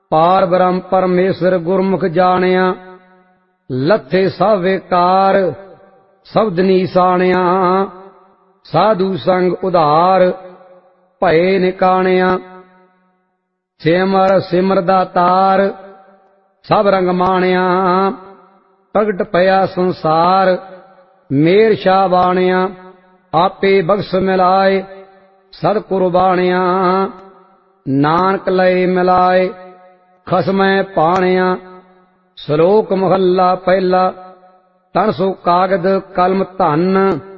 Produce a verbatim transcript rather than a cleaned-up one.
पार ब्रह्म परमेश्वर गुरमुख जानिया, लथे सब विकार शब्द निशानिया। साधु संग उधार भय निकाणिया, सिमर सिमर दातार सब रंग माणिया। प्रगट पया संसार मेर शाह बाणिया, आपे बख्श मिलाए सद कुर्बानिया। नानक लय मिलाए खसमै पाणिया। श्लोक महला पहला। तन सो कागद कलम धन,